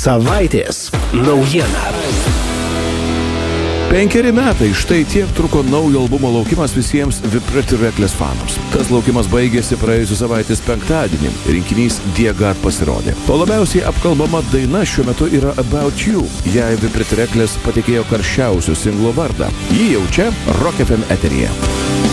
Savaitės naujiena. 5 metai, štai tiek truko naujo albumo laukimas visiems The Pretty Reckless fanams. Tas laukimas baigėsi praėjusią savaitės penktadienį. Rinkinys Dear God pasirodė. O labiausiai apkalbama daina šiuo metu yra About You. Jai The Pretty Reckless patikėjo karščiausių singlo vardą. Jį jau čia Rock FM eteryje.